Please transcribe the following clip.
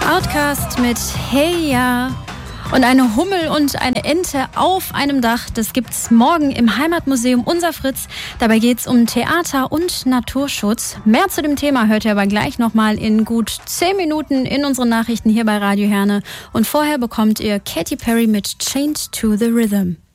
Outcast mit Hey Ja. Und eine Hummel und eine Ente auf einem Dach, das gibt's morgen im Heimatmuseum Unser Fritz. Dabei geht's um Theater und Naturschutz. Mehr zu dem Thema hört ihr aber gleich nochmal in gut 10 Minuten in unseren Nachrichten hier bei Radio Herne. Und vorher bekommt ihr Katy Perry mit Chained to the Rhythm.